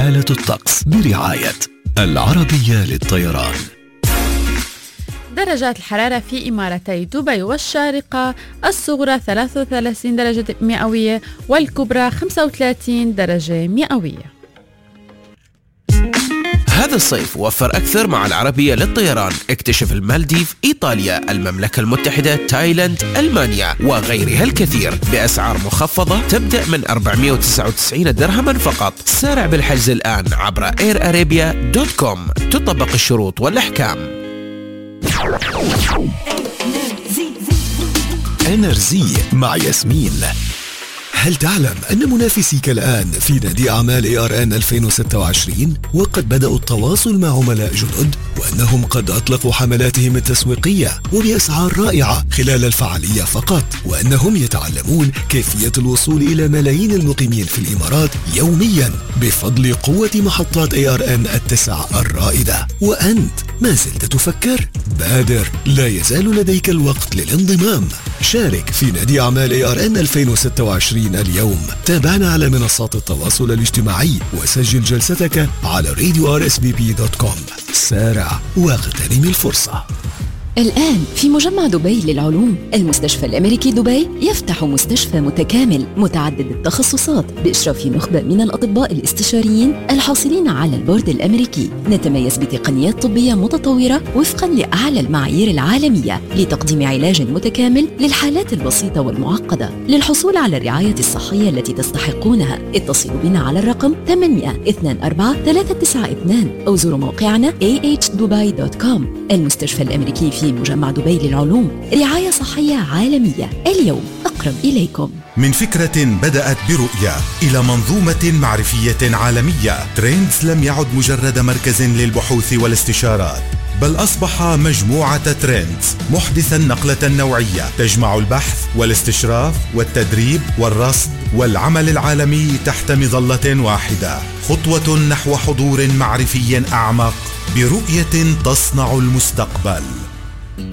حالة الطقس برعاية العربية للطيران. درجات الحرارة في إمارتي دبي والشارقة: الصغرى 33 درجة مئوية والكبرى 35 درجة مئوية. هذا الصيف وفر أكثر مع العربية للطيران. اكتشف المالديف، إيطاليا، المملكة المتحدة، تايلاند، ألمانيا وغيرها الكثير بأسعار مخفضة تبدأ من 499 درهما فقط. سارع بالحجز الآن عبر airarabia.com. تطبق الشروط والأحكام. إنرزي مع ياسمين. هل تعلم أن منافسيك الآن في نادي أعمال ARN 2026 وقد بدأوا التواصل مع عملاء جدد، وأنهم قد أطلقوا حملاتهم التسويقية وبأسعار رائعة خلال الفعالية فقط، وأنهم يتعلمون كيفية الوصول إلى ملايين المقيمين في الإمارات يوميا بفضل قوة محطات ARN التسع الرائدة. وأنت ما زلت تفكر؟ بادر، لا يزال لديك الوقت للانضمام. شارك في نادي أعمال ARN 2026 اليوم. تابعنا على منصات التواصل الاجتماعي وسجل جلستك على radio.rsbb.com. سارع واغتنم الفرصة. الآن في مجمع دبي للعلوم، المستشفى الأمريكي دبي يفتح مستشفى متكامل متعدد التخصصات بإشراف نخبة من الأطباء الاستشاريين الحاصلين على البورد الأمريكي. نتميز بتقنيات طبية متطورة وفقا لأعلى المعايير العالمية لتقديم علاج متكامل للحالات البسيطة والمعقدة. للحصول على الرعاية الصحية التي تستحقونها اتصلوا بنا على الرقم 800-24-392 أو زوروا موقعنا ahdubai.com. المستشفى الأمريكي في مجمع دبي للعلوم، رعاية صحية عالمية اليوم أقرب إليكم. من فكرة بدأت برؤية إلى منظومة معرفية عالمية، تريندز لم يعد مجرد مركز للبحوث والاستشارات، بل أصبح مجموعة تريندز محدثا نقلة نوعية تجمع البحث والاستشراف والتدريب والرصد والعمل العالمي تحت مظلة واحدة. خطوة نحو حضور معرفي أعمق برؤية تصنع المستقبل.